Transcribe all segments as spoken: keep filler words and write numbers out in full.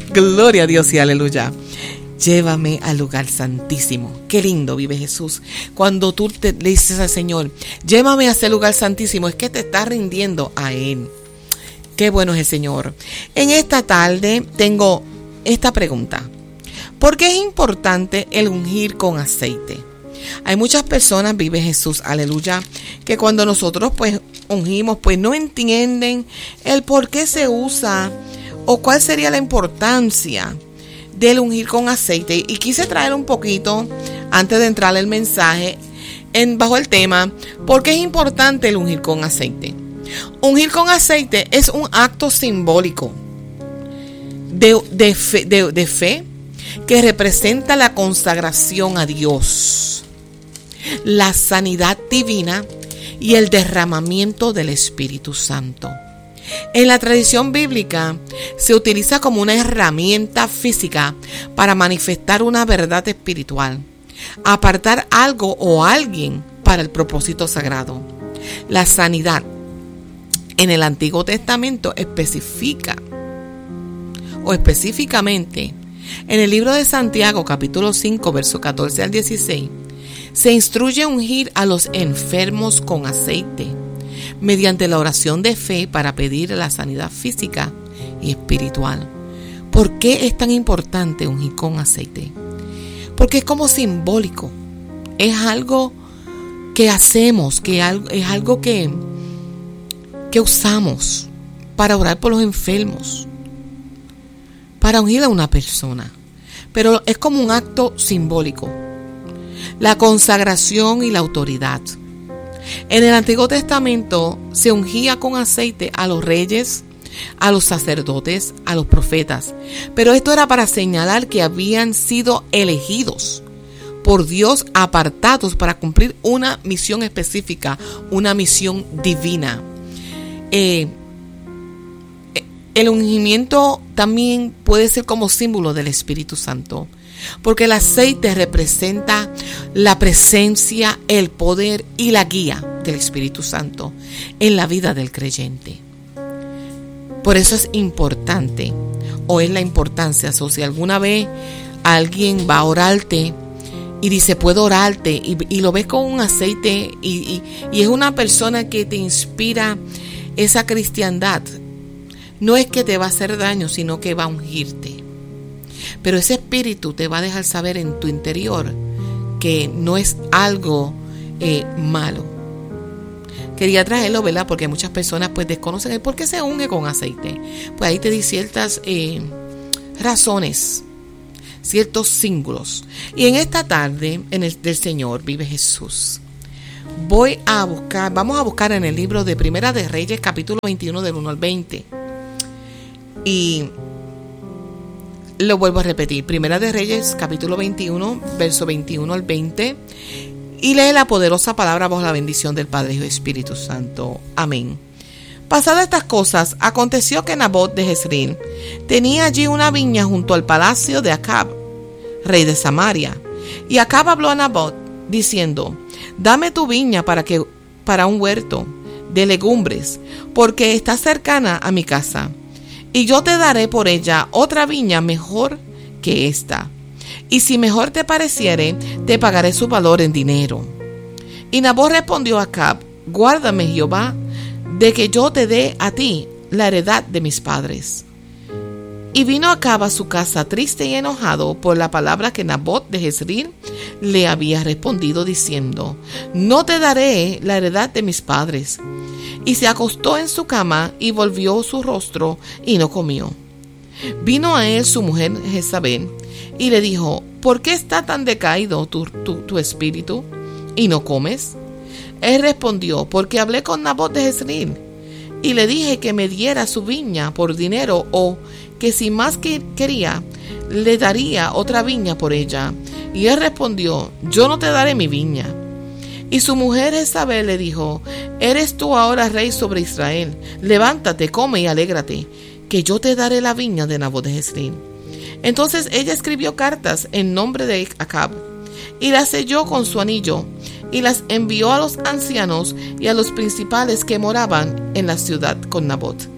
Gloria a Dios y aleluya. Llévame al lugar santísimo. Qué lindo vive Jesús. Cuando tú te, le dices al Señor, llévame a ese lugar santísimo, es que te estás rindiendo a Él. Qué bueno es el Señor. En esta tarde tengo esta pregunta. ¿Por qué es importante el ungir con aceite? Hay muchas personas, vive Jesús, aleluya, que cuando nosotros pues ungimos, pues no entienden el por qué se usa o cuál sería la importancia del ungir con aceite. Y quise traer un poquito, antes de entrar el mensaje, en, bajo el tema, ¿por qué es importante el ungir con aceite? Ungir con aceite es un acto simbólico de, de, fe, de, de fe que representa la consagración a Dios, la sanidad divina y el derramamiento del Espíritu Santo. En la tradición bíblica se utiliza como una herramienta física para manifestar una verdad espiritual, apartar algo o alguien para el propósito sagrado. La sanidad en el Antiguo Testamento especifica o específicamente en el libro de Santiago capítulo cinco versos catorce al dieciséis se instruye a ungir a los enfermos con aceite mediante la oración de fe para pedir la sanidad física y espiritual. ¿Por qué es tan importante ungir con aceite? Porque es como simbólico, es algo que hacemos, que es algo que, que usamos para orar por los enfermos, para ungir a una persona, pero es como un acto simbólico. La consagración y la autoridad. En el Antiguo Testamento se ungía con aceite a los reyes, a los sacerdotes, a los profetas, pero esto era para señalar que habían sido elegidos por Dios, apartados para cumplir una misión específica, una misión divina. Eh, el ungimiento también puede ser como símbolo del Espíritu Santo, porque el aceite representa la presencia, el poder y la guía del Espíritu Santo en la vida del creyente. Por eso es importante, o es la importancia, o si alguna vez alguien va a orarte y dice, puedo orarte, y, y lo ves con un aceite, y, y, y es una persona que te inspira esa cristiandad, no es que te va a hacer daño, sino que va a ungirte. Pero ese espíritu te va a dejar saber en tu interior que no es algo eh, malo. Quería traerlo, ¿verdad? Porque muchas personas pues desconocen el por qué se unge con aceite. Pues ahí te di ciertas eh, razones, ciertos símbolos. Y en esta tarde, en el del Señor vive Jesús. Voy a buscar, vamos a buscar en el libro de Primera de Reyes, capítulo veintiuno, del uno al veinte. Y lo vuelvo a repetir, Primera de Reyes, capítulo veintiuno, verso veintiuno al veinte, y lee la poderosa palabra bajo la bendición del Padre y del Espíritu Santo. Amén. Pasadas estas cosas, aconteció que Nabot de Jezreel tenía allí una viña junto al palacio de Acab, rey de Samaria. Y Acab habló a Nabot, diciendo, dame tu viña para, que, para un huerto de legumbres, porque está cercana a mi casa. Y yo te daré por ella otra viña mejor que esta. Y si mejor te pareciere, te pagaré su valor en dinero. Y Nabot respondió a Acab, guárdame Jehová, de que yo te dé a ti la heredad de mis padres. Y vino Acab a su casa triste y enojado por la palabra que Nabot de Jezreel le había respondido, diciendo, no te daré la heredad de mis padres. Y se acostó en su cama y volvió su rostro y no comió. Vino a él su mujer Jezabel y le dijo, ¿por qué está tan decaído tu, tu, tu espíritu y no comes? Él respondió, porque hablé con Nabot de Jezreel y le dije que me diera su viña por dinero, o que si más que quería, le daría otra viña por ella. Y él respondió, yo no te daré mi viña. Y su mujer Jezabel le dijo, ¿eres tú ahora rey sobre Israel? Levántate, come y alégrate, que yo te daré la viña de Nabot de Jezreel. Entonces ella escribió cartas en nombre de Acab, y las selló con su anillo, y las envió a los ancianos y a los principales que moraban en la ciudad con Nabot.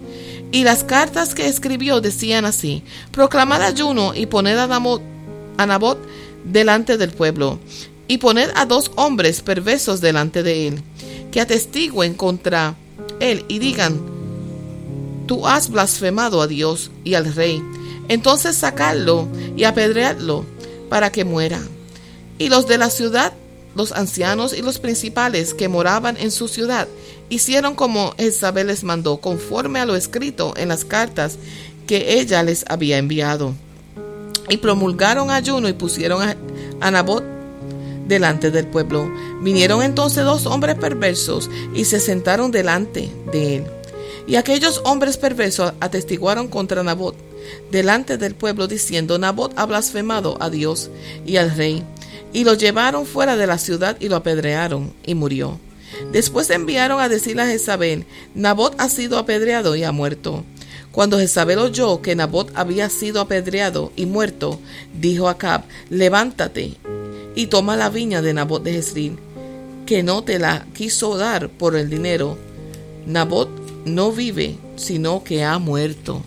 Y las cartas que escribió decían así: proclamad ayuno y poned a Nabot, a Nabot delante del pueblo, y poned a dos hombres perversos delante de él, que atestiguen contra él y digan: tú has blasfemado a Dios y al rey. Entonces sacadlo y apedreadlo para que muera. Y los de la ciudad, los ancianos y los principales que moraban en su ciudad, hicieron como Jezabel les mandó, conforme a lo escrito en las cartas que ella les había enviado. Y promulgaron ayuno y pusieron a, a Nabot delante del pueblo. Vinieron entonces dos hombres perversos y se sentaron delante de él. Y aquellos hombres perversos atestiguaron contra Nabot delante del pueblo, diciendo: Nabot ha blasfemado a Dios y al rey. Y lo llevaron fuera de la ciudad y lo apedrearon, y murió. Después enviaron a decirle a Jezabel: Nabot ha sido apedreado y ha muerto. Cuando Jezabel oyó que Nabot había sido apedreado y muerto, dijo a Acab: levántate y toma la viña de Nabot de Jezreel, que no te la quiso dar por el dinero. Nabot no vive, sino que ha muerto.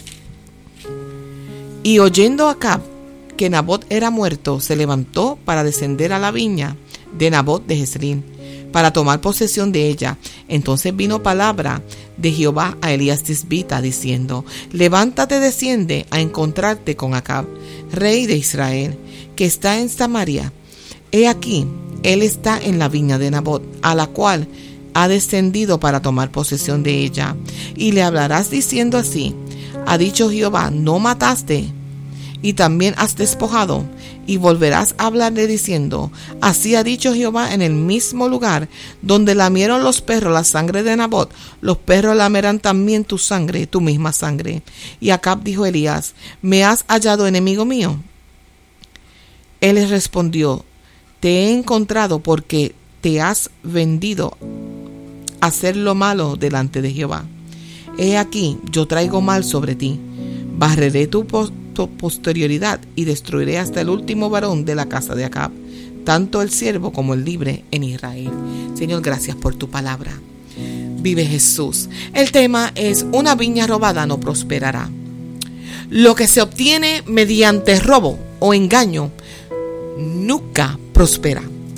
Y oyendo Acab que Nabot era muerto, se levantó para descender a la viña de Nabot de Jezreel, para tomar posesión de ella. Entonces vino palabra de Jehová a Elías Tisbita, diciendo: levántate, desciende a encontrarte con Acab, rey de Israel, que está en Samaria. He aquí, él está en la viña de Nabot, a la cual ha descendido para tomar posesión de ella. Y le hablarás diciendo así: ha dicho Jehová, no mataste, y también has despojado. Y volverás a hablarle diciendo: así ha dicho Jehová, en el mismo lugar donde lamieron los perros la sangre de Nabot, los perros lamerán también tu sangre, tu misma sangre. Y Acab dijo a Elías: ¿me has hallado enemigo mío? Él les respondió: te he encontrado porque te has vendido a hacer lo malo delante de Jehová. He aquí, yo traigo mal sobre ti, barreré tu post posterioridad y destruiré hasta el último varón de la casa de Acab, tanto el siervo como el libre en Israel. Señor, gracias por tu palabra. Vive Jesús. El tema es: una viña robada no prosperará. Lo que se obtiene mediante robo o engaño nunca prospera.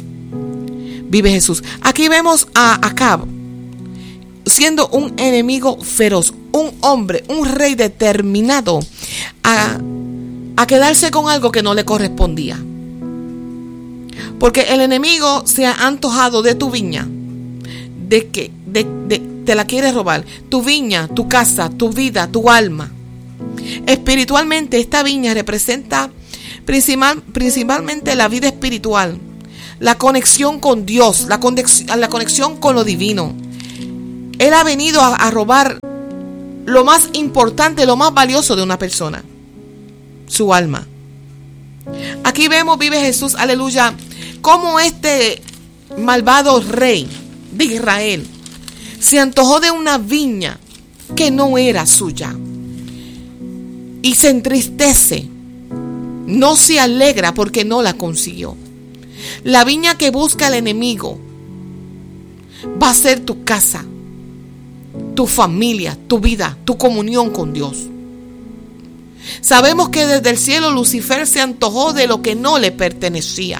Vive Jesús. Aquí vemos a Acab siendo un enemigo feroz, un hombre, un rey determinado a, a quedarse con algo que no le correspondía. Porque el enemigo se ha antojado de tu viña, de que de, de, te la quiere robar. Tu viña, tu casa, tu vida, tu alma. Espiritualmente, esta viña representa principal, principalmente la vida espiritual, la conexión con Dios, la conexión, la conexión con lo divino. Él ha venido a, a robar lo más importante, lo más valioso de una persona: su alma. Aquí vemos, vive Jesús, aleluya, cómo este malvado rey de Israel se antojó de una viña que no era suya y se entristece, no se alegra porque no la consiguió. La viña que busca el enemigo va a ser tu casa, tu familia, tu vida, tu comunión con Dios. Sabemos que desde el cielo Lucifer se antojó de lo que no le pertenecía.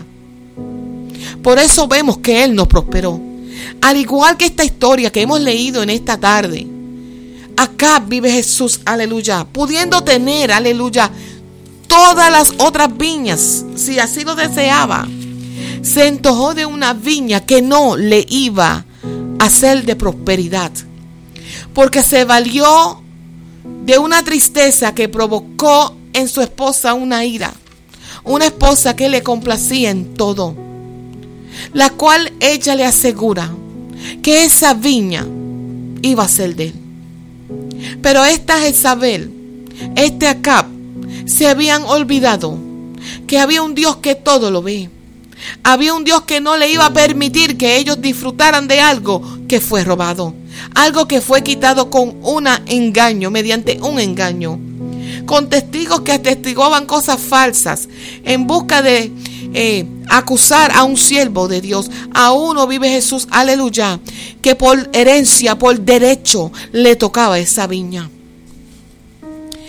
Por eso vemos que él no prosperó. Al igual que esta historia que hemos leído en esta tarde, acá vive Jesús, aleluya, pudiendo tener, aleluya, todas las otras viñas, si así lo deseaba. Se antojó de una viña que no le iba a ser de prosperidad, porque se valió de una tristeza que provocó en su esposa una ira, una esposa que le complacía en todo, la cual ella le asegura que esa viña iba a ser de él. Pero esta Jezabel, este Acab, se habían olvidado que había un Dios que todo lo ve. Había un Dios que no le iba a permitir que ellos disfrutaran de algo que fue robado, algo que fue quitado con un engaño, mediante un engaño, con testigos que atestiguaban cosas falsas en busca de eh, acusar a un siervo de Dios. A uno, vive Jesús, aleluya, que por herencia, por derecho, le tocaba esa viña.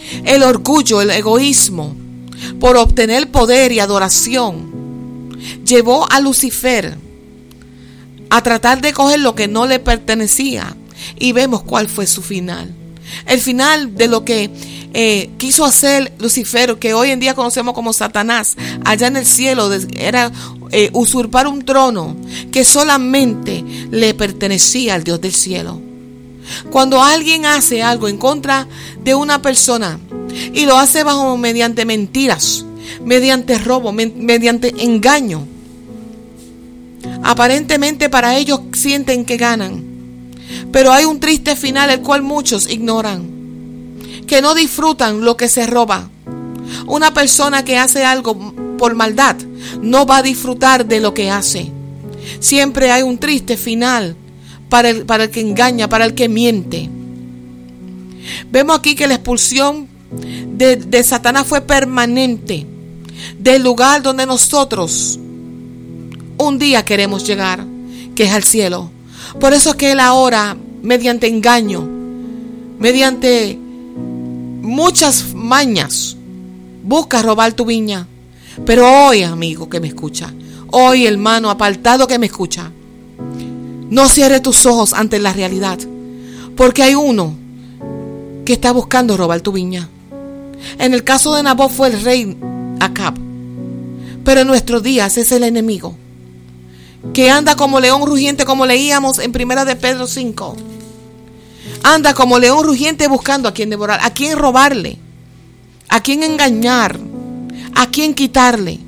el orgullo, el egoísmo, por obtener poder y adoración, llevó a Lucifer a tratar de coger lo que no le pertenecía. Y vemos cuál fue su final. El final de lo que eh, quiso hacer Lucifer, que hoy en día conocemos como Satanás, allá en el cielo, era eh, usurpar un trono que solamente le pertenecía al Dios del cielo. Cuando alguien hace algo en contra de una persona y lo hace bajo mediante mentiras, mediante robo, me, mediante engaño, aparentemente para ellos sienten que ganan, pero hay un triste final el cual muchos ignoran, que no disfrutan lo que se roba. Una persona que hace algo por maldad no va a disfrutar de lo que hace. Siempre hay un triste final para el, para el que engaña, para el que miente. Vemos aquí que la expulsión de, de Satanás fue permanente del lugar donde nosotros un día queremos llegar, que es al cielo. Por eso es que él ahora, mediante engaño, mediante muchas mañas, busca robar tu viña. Pero hoy, amigo que me escucha, hoy, hermano apartado que me escucha, no cierres tus ojos ante la realidad, porque hay uno que está buscando robar tu viña. En el caso de Nabot fue el rey Acab, pero en nuestros días es el enemigo, que anda como león rugiente, como leíamos en Primera de Pedro cinco. Anda como león rugiente buscando a quien devorar, a quien robarle, a quien engañar, a quien quitarle.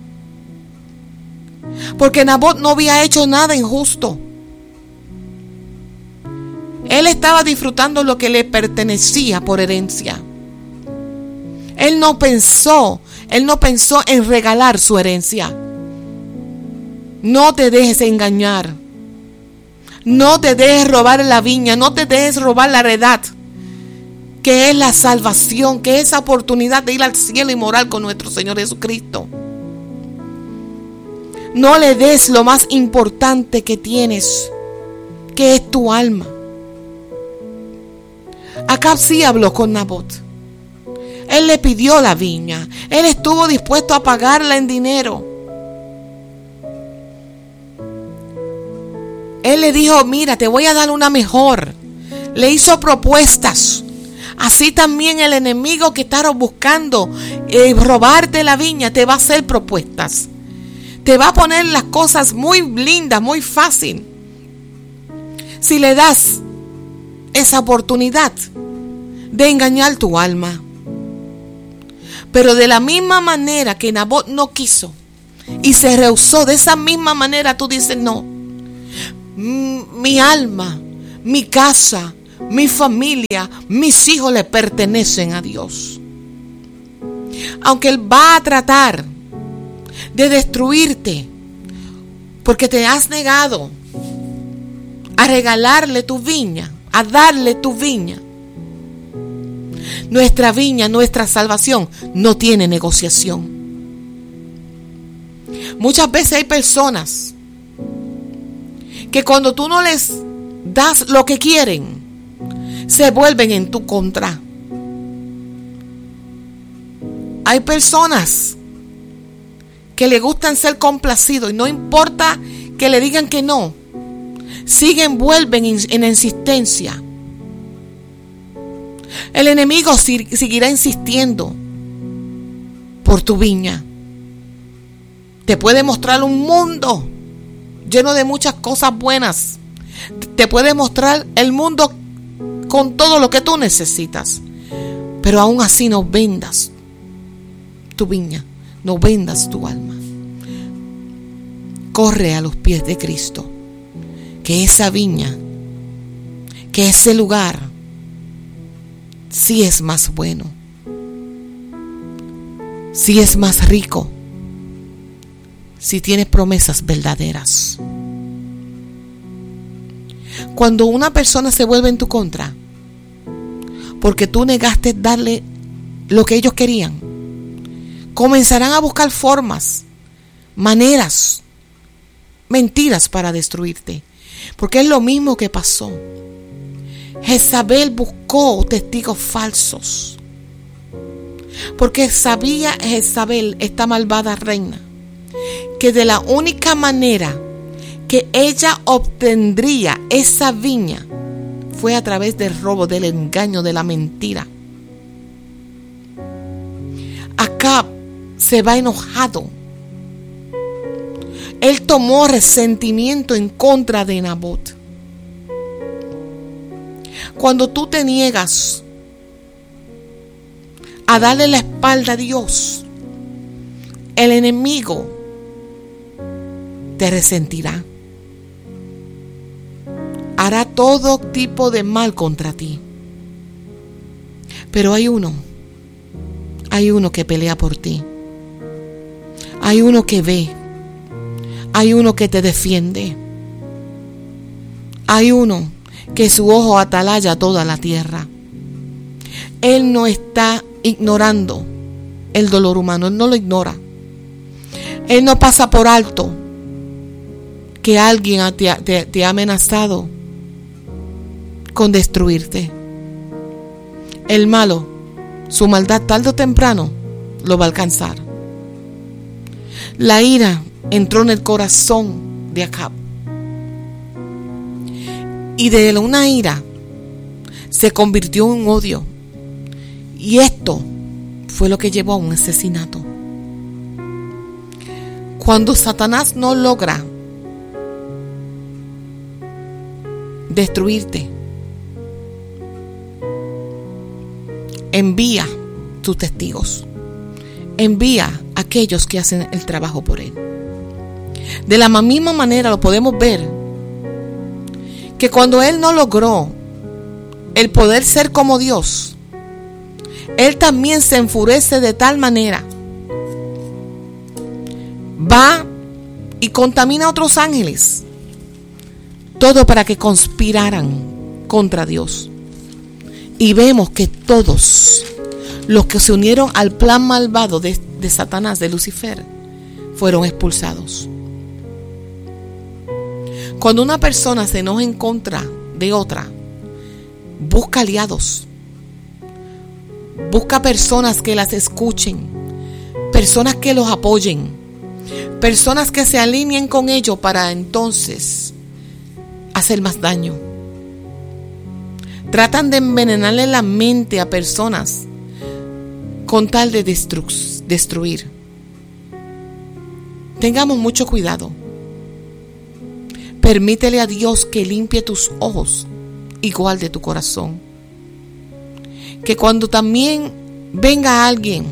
Porque Nabot no había hecho nada injusto. Él estaba disfrutando lo que le pertenecía por herencia. Él no pensó, él no pensó en regalar su herencia. No te dejes engañar. No te dejes robar la viña. No te dejes robar la heredad, que es la salvación, que es esa oportunidad de ir al cielo y morar con nuestro Señor Jesucristo. No le des lo más importante que tienes, que es tu alma. Acab sí habló con Nabot. Él le pidió la viña. Él estuvo dispuesto a pagarla en dinero. Él le dijo, mira, te voy a dar una mejor. Le hizo propuestas. Así también el enemigo que está buscando eh, robarte la viña te va a hacer propuestas. Te va a poner las cosas muy lindas, muy fácil. Si le das esa oportunidad de engañar tu alma. Pero de la misma manera que Nabot no quiso y se rehusó, de esa misma manera tú dices, no. Mi alma, mi casa, mi familia, mis hijos le pertenecen a Dios. Aunque Él va a tratar de destruirte porque te has negado a regalarle tu viña, a darle tu viña. Nuestra viña, nuestra salvación no tiene negociación. Muchas veces hay personas que cuando tú no les das lo que quieren, se vuelven en tu contra. Hay personas que le gustan ser complacidos y no importa que le digan que no, siguen, vuelven en insistencia. El enemigo seguirá insistiendo por tu viña. Te puede mostrar un mundo lleno de muchas cosas buenas. Te puede mostrar el mundo con todo lo que tú necesitas. Pero aún así no vendas tu viña, no vendas tu alma. Corre a los pies de Cristo. Que esa viña, que ese lugar, sí es más bueno, sí es más rico, si tienes promesas verdaderas. Cuando una persona se vuelve en tu contra, porque tú negaste darle lo que ellos querían, comenzarán a buscar formas, maneras, mentiras para destruirte. Porque es lo mismo que pasó. Jezabel buscó testigos falsos Porque sabía Jezabel, esta malvada reina, que de la única manera que ella obtendría esa viña fue a través del robo, del engaño, de la mentira. Acab se va enojado. Él tomó resentimiento en contra de Nabot. Cuando tú te niegas a darle la espalda a Dios, el enemigo te resentirá. Hará todo tipo de mal contra ti. Pero hay uno, hay uno que pelea por ti. Hay uno que ve. Hay uno que te defiende. Hay uno que su ojo atalaya toda la tierra. Él no está ignorando el dolor humano, él no lo ignora. Él no pasa por alto que alguien te, te, te ha amenazado con destruirte. El malo, su maldad tarde o temprano lo va a alcanzar. La ira entró en el corazón de Acab, y de una ira se convirtió en odio, y esto fue lo que llevó a un asesinato. Cuando Satanás no logra destruirte, envía tus testigos, envía a aquellos que hacen el trabajo por él. De la misma manera lo podemos ver que cuando él no logró el poder ser como Dios, él también se enfurece de tal manera, va y contamina a otros ángeles, todo para que conspiraran contra Dios. Y vemos que todos los que se unieron al plan malvado de, de Satanás, de Lucifer, fueron expulsados. Cuando una persona se enoja en contra de otra, busca aliados, busca personas que las escuchen, personas que los apoyen, personas que se alineen con ellos para entonces hacer más daño. Tratan de envenenarle la mente a personas con tal de destru- destruir. Tengamos mucho cuidado. Permítele a Dios que limpie tus ojos igual de tu corazón. Que cuando también venga alguien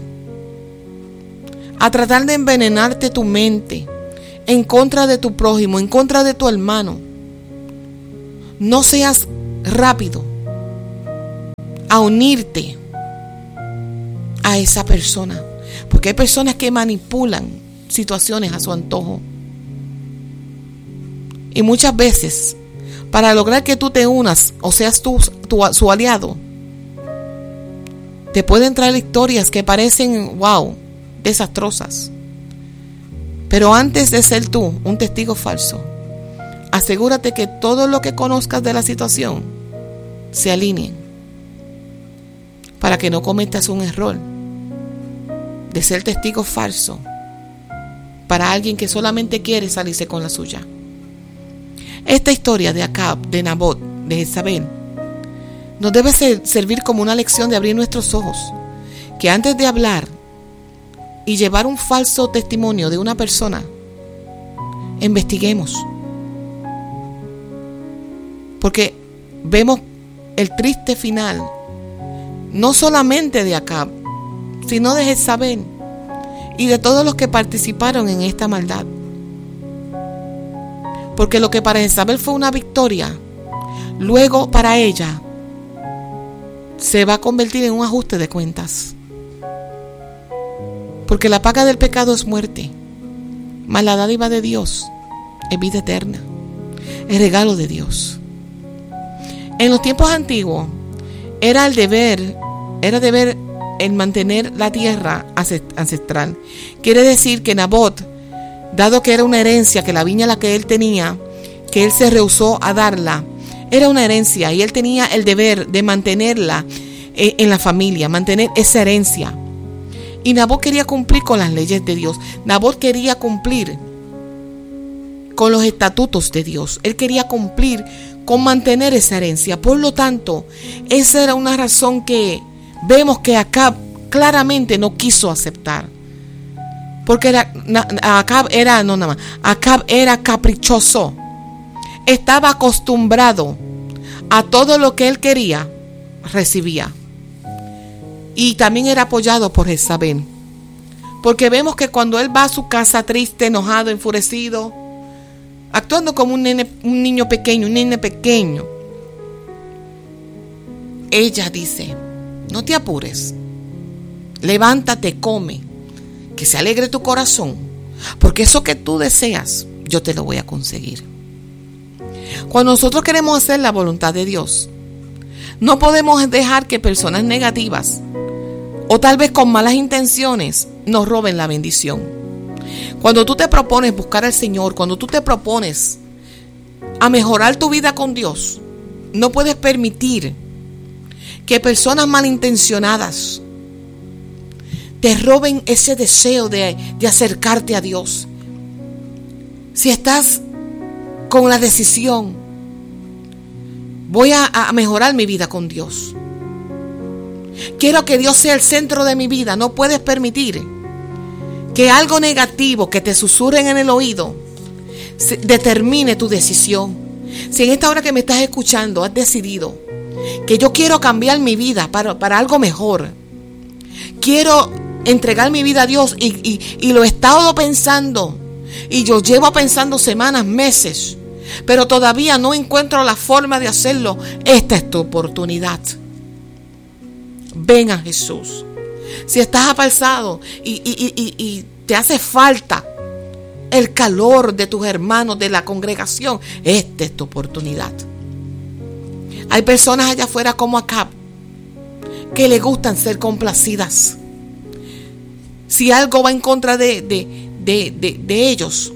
a tratar de envenenarte tu mente en contra de tu prójimo, en contra de tu hermano, no seas rápido a unirte a esa persona, porque hay personas que manipulan situaciones a su antojo. Y muchas veces, para lograr que tú te unas o seas tú, tú su aliado, te pueden traer historias que parecen, wow, desastrosas. Pero antes de ser tú un testigo falso, asegúrate que todo lo que conozcas de la situación se alineen, para que no cometas un error de ser testigo falso para alguien que solamente quiere salirse con la suya. Esta historia de Acab, de Nabot, de Jezabel, nos debe ser, servir como una lección de abrir nuestros ojos, que antes de hablar y llevar un falso testimonio de una persona, investiguemos. Porque vemos el triste final, no solamente de Acab, sino de Jezabel y de todos los que participaron en esta maldad. Porque lo que para Jezabel fue una victoria, luego para ella se va a convertir en un ajuste de cuentas. Porque la paga del pecado es muerte, mas la dádiva de Dios es vida eterna, es regalo de Dios. En los tiempos antiguos era el deber, era deber el mantener la tierra ancestral. Quiere decir que Nabot, dado que era una herencia, que la viña la que él tenía, que él se rehusó a darla, era una herencia y él tenía el deber de mantenerla en la familia, mantener esa herencia. Y Nabot quería cumplir con las leyes de Dios. Nabot quería cumplir con los estatutos de Dios. Él quería cumplir con mantener esa herencia. Por lo tanto, esa era una razón que vemos que Acab claramente no quiso aceptar. Porque era, Acab era, no nada más, Acab era caprichoso. Estaba acostumbrado a todo lo que él quería, recibía. Y también era apoyado por Jezabel. Porque vemos que cuando él va a su casa triste, enojado, enfurecido, actuando como un, nene, un niño pequeño, un nene pequeño, ella dice: no te apures, levántate, come, que se alegre tu corazón, porque eso que tú deseas, yo te lo voy a conseguir. Cuando nosotros queremos hacer la voluntad de Dios, no podemos dejar que personas negativas o tal vez con malas intenciones nos roben la bendición. Cuando tú te propones buscar al Señor, cuando tú te propones a mejorar tu vida con Dios, no puedes permitir que personas malintencionadas te roben ese deseo de, de acercarte a Dios. Si estás con la decisión, voy a, a mejorar mi vida con Dios, quiero que Dios sea el centro de mi vida, no puedes permitir que algo negativo que te susurren en el oído se, determine tu decisión. Si en esta hora que me estás escuchando has decidido que yo quiero cambiar mi vida para, para algo mejor, quiero entregar mi vida a Dios y, y, y lo he estado pensando y yo llevo pensando semanas, meses, pero todavía no encuentro la forma de hacerlo, esta es tu oportunidad. Ven a Jesús. Si estás apartado y, y, y, y te hace falta el calor de tus hermanos de la congregación, esta es tu oportunidad. Hay personas allá afuera como Acab que le gustan ser complacidas. Si algo va en contra de, de, de, de, de ellos,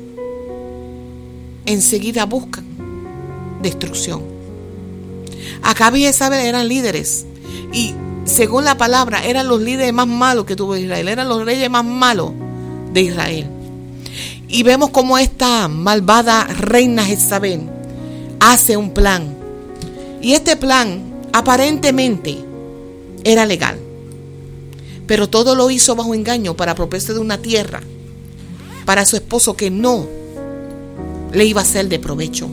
enseguida buscan destrucción. Acab y Jezabel eran líderes y según la palabra eran los líderes más malos que tuvo Israel, eran los reyes más malos de Israel. Y vemos cómo esta malvada reina Jezabel hace un plan, y este plan aparentemente era legal, pero todo lo hizo bajo engaño para apropiarse de una tierra para su esposo que no le iba a ser de provecho.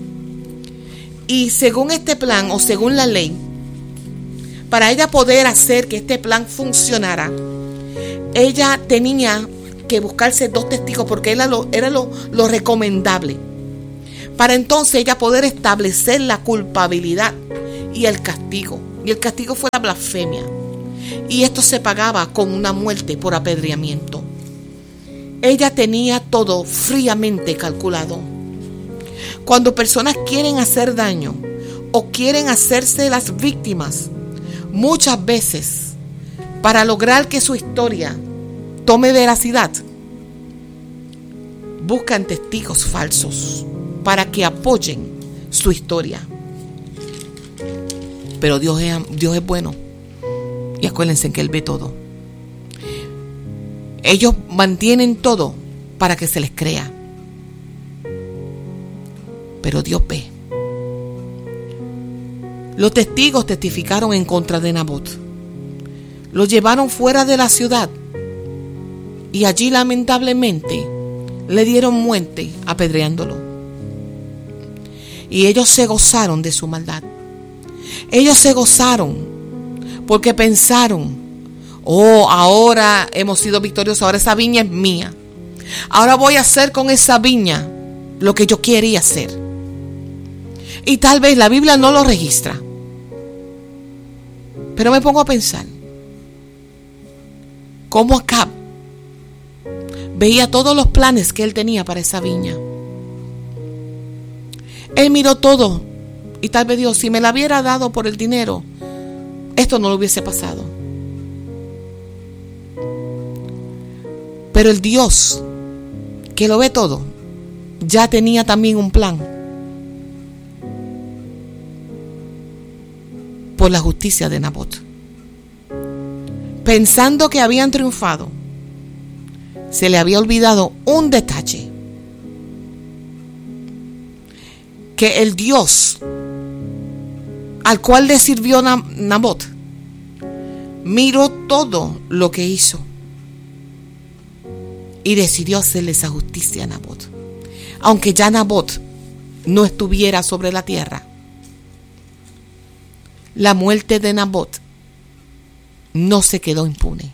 Y según este plan, o según la ley, para ella poder hacer que este plan funcionara, ella tenía que buscarse dos testigos, porque era lo, era lo, lo recomendable, para entonces ella poder establecer la culpabilidad y el castigo. Y el castigo fue la blasfemia. Y esto se pagaba con una muerte por apedreamiento. Ella tenía todo fríamente calculado. Cuando personas quieren hacer daño o quieren hacerse las víctimas, muchas veces, para lograr que su historia tome veracidad, buscan testigos falsos para que apoyen su historia. Pero Dios es, Dios es bueno. Y acuérdense que Él ve todo. Ellos mantienen todo para que se les crea. Pero Dios ve. Los testigos testificaron en contra de Nabot. Lo llevaron fuera de la ciudad. Y allí lamentablemente le dieron muerte apedreándolo. Y ellos se gozaron de su maldad. Ellos se gozaron porque pensaron: oh, ahora hemos sido victoriosos, ahora esa viña es mía. Ahora voy a hacer con esa viña lo que yo quería hacer. Y tal vez la Biblia no lo registra, pero me pongo a pensar cómo Acab veía todos los planes que él tenía para esa viña. Él miró todo y tal vez Dios, si me la hubiera dado por el dinero, esto no lo hubiese pasado. Pero el Dios que lo ve todo ya tenía también un plan por la justicia de Nabot. pensando que habían triunfado, se le había olvidado un detalle: que el Dios al cual le sirvió Nabot miró todo lo que hizo y decidió hacerle esa justicia a Nabot. Aunque ya Nabot no estuviera sobre la tierra, la muerte de Nabot no se quedó impune.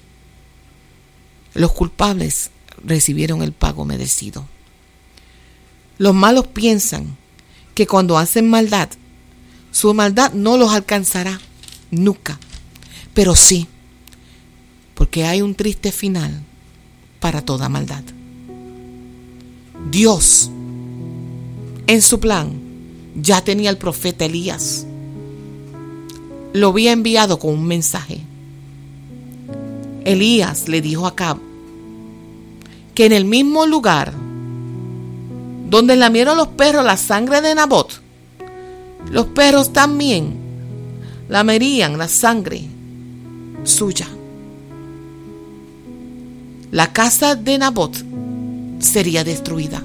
Los culpables recibieron el pago merecido. Los malos piensan que cuando hacen maldad, su maldad no los alcanzará nunca. Pero sí, porque hay un triste final para toda maldad. Dios, en su plan, ya tenía al profeta Elías. Lo había enviado con un mensaje. Elías le dijo a Acab que en el mismo lugar donde lamieron los perros la sangre de Nabot, los perros también lamerían la sangre suya. La casa de Nabot sería destruida.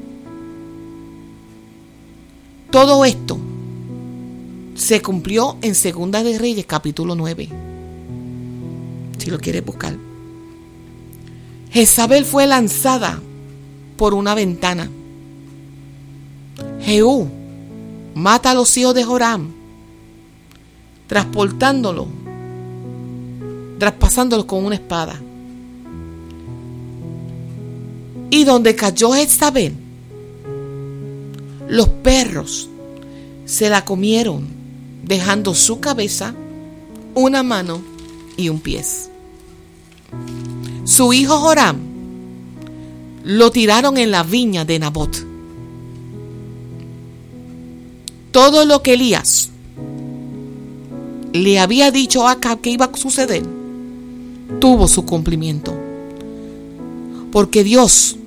Todo esto se cumplió en Segunda de Reyes, capítulo nueve. Si lo quieres buscar. Jezabel fue lanzada por una ventana. Jehú mata a los hijos de Joram, transportándolo, traspasándolos con una espada. Y donde cayó Jezabel, los perros se la comieron, dejando su cabeza, una mano y un pie. Su hijo Joram lo tiraron en la viña de Nabot. Todo lo que Elías le había dicho a Acab que iba a suceder tuvo su cumplimiento, porque Dios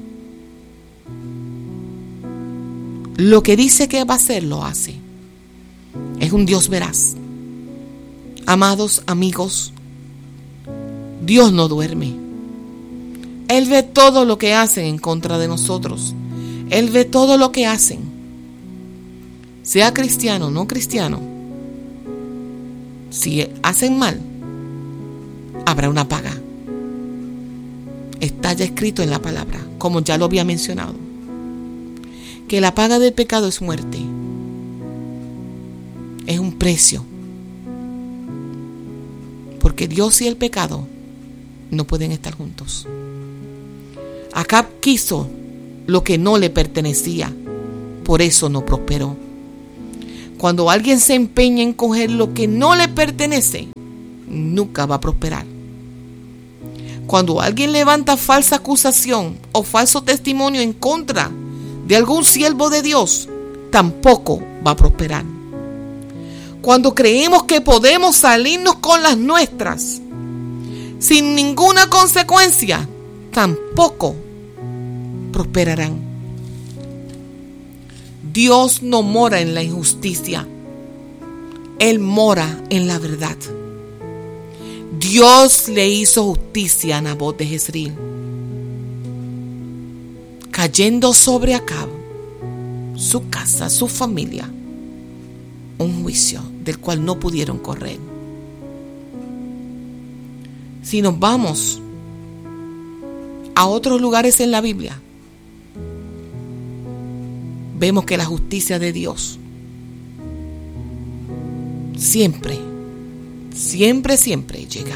lo que dice que va a hacer lo hace. Es un Dios veraz. Amados amigos, Dios no duerme. Él ve todo lo que hacen en contra de nosotros. Él ve todo lo que hacen. Sea cristiano o no cristiano, si hacen mal, habrá una paga. Está ya escrito en la palabra, como ya lo había mencionado, que la paga del pecado es muerte. Es un precio. Porque Dios y el pecado no pueden estar juntos. Acab quiso lo que no le pertenecía, por eso no prosperó. Cuando alguien se empeña en coger lo que no le pertenece, nunca va a prosperar. Cuando alguien levanta falsa acusación o falso testimonio en contra de algún siervo de Dios, tampoco va a prosperar. Cuando creemos que podemos salirnos con las nuestras sin ninguna consecuencia, tampoco prosperarán. Dios no mora en la injusticia. Él mora en la verdad. Dios le hizo justicia a Nabot de Jezreel, cayendo sobre Acab, su casa, su familia, un juicio del cual no pudieron correr. Si nos vamos a otros lugares en la Biblia, vemos que la justicia de Dios siempre, siempre, siempre llega.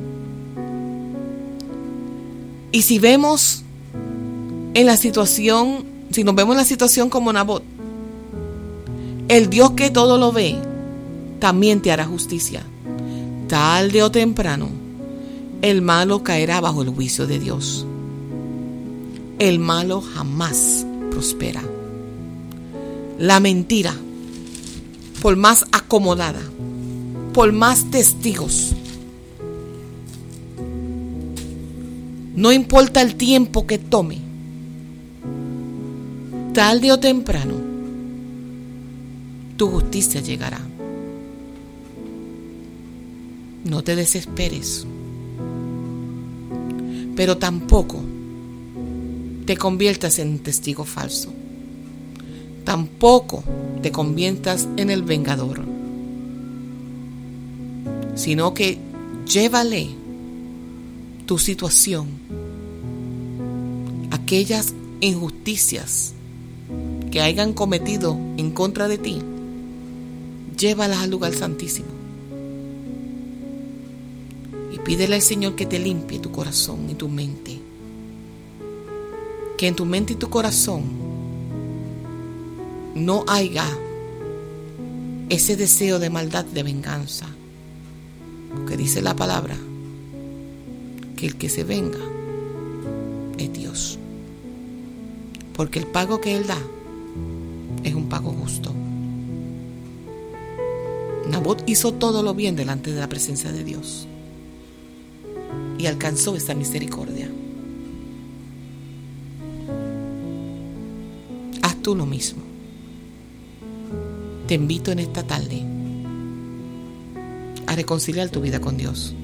Y si vemos en la situación, si nos vemos en la situación como Nabot, el Dios que todo lo ve, también te hará justicia. Tarde o temprano, el malo caerá bajo el juicio de Dios. El malo jamás prospera. La mentira, por más acomodada, por más testigos, no importa el tiempo que tome, tarde o temprano, tu justicia llegará. No te desesperes. pero tampoco te conviertas en testigo falso. Tampoco te conviertas en el vengador, sino que llévale tu situación, aquellas injusticias que hayan cometido en contra de ti, llévalas al lugar santísimo y pídele al Señor que te limpie tu corazón y tu mente, que en tu mente y tu corazón no haya ese deseo de maldad, de venganza, porque dice la palabra que el que se venga es Dios, porque el pago que Él da es un pago justo. Nabot hizo todo lo bien delante de la presencia de Dios y alcanzó esa misericordia. Haz tú lo mismo. Te invito en esta tarde a reconciliar tu vida con Dios.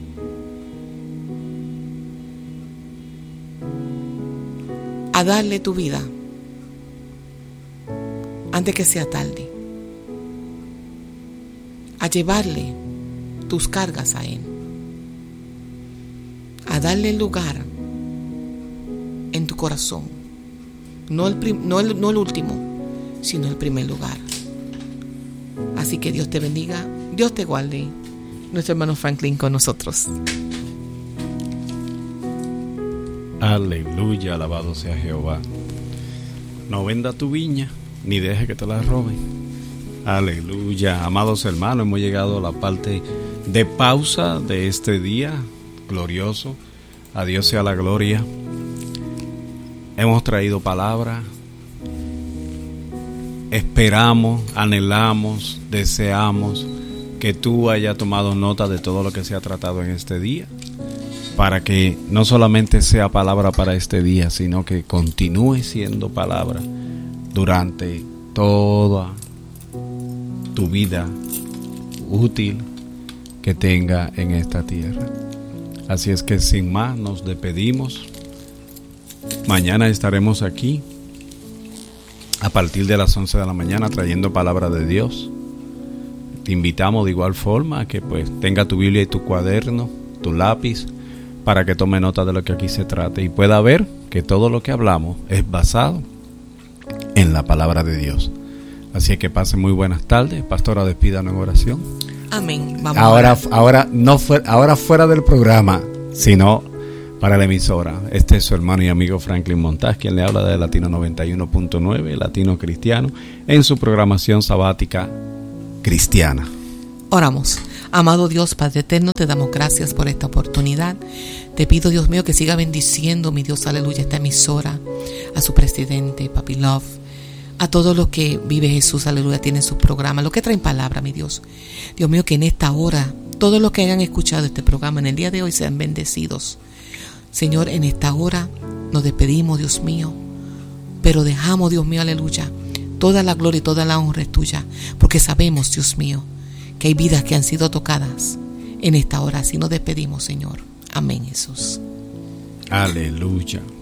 A darle tu vida antes que sea tarde. A llevarle tus cargas a Él. A darle el lugar en tu corazón. No el, prim- no el, no el último, sino el primer lugar. Así que Dios te bendiga, Dios te guarde. Nuestro hermano Franklin con nosotros. Aleluya, alabado sea Jehová. No venda tu viña, ni deje que te la roben. Aleluya, amados hermanos, hemos llegado a la parte de pausa de este día glorioso. A Dios sea la gloria. Hemos traído palabra. Esperamos, anhelamos, deseamos que tú hayas tomado nota de todo lo que se ha tratado en este día, para que no solamente sea palabra para este día, sino que continúe siendo palabra durante toda tu vida útil que tenga en esta tierra. Así es que sin más nos despedimos. Mañana estaremos aquí a partir de las once de la mañana trayendo palabra de Dios. Te invitamos de igual forma a que pues tenga tu Biblia y tu cuaderno, tu lápiz, para que tome nota de lo que aquí se trate y pueda ver que todo lo que hablamos es basado en la palabra de Dios. Así que pasen muy buenas tardes. Pastora, despídanos en oración. Amén. Vamos ahora, ahora, no fue, ahora fuera del programa, sino para la emisora. Este es su hermano y amigo Franklin Montaz, quien le habla de Latino noventa y uno punto nueve, Latino Cristiano, en su programación sabática cristiana. Oramos. Amado Dios, Padre eterno, te damos gracias por esta oportunidad. Te pido, Dios mío, que siga bendiciendo, mi Dios, aleluya, esta emisora, a su presidente, Papi Love, a todos los que vive Jesús, aleluya, tienen sus programas, los que traen palabra, mi Dios. Dios mío, que en esta hora, todos los que hayan escuchado este programa en el día de hoy sean bendecidos. Señor, en esta hora nos despedimos, Dios mío, pero dejamos, Dios mío, aleluya, toda la gloria y toda la honra es tuya, porque sabemos, Dios mío, que hay vidas que han sido tocadas en esta hora. Así nos despedimos, Señor. Amén, Jesús. Aleluya.